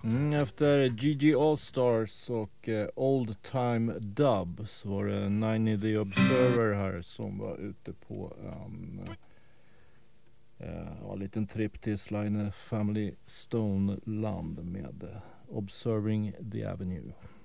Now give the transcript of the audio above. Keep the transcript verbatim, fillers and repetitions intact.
Mm, efter G G Allstars och uh, Old Time Dub så var det Ninety The Observer här som var ute på en uh, ja, liten trip till Sly and Family Stone land med uh, Observing the Avenue.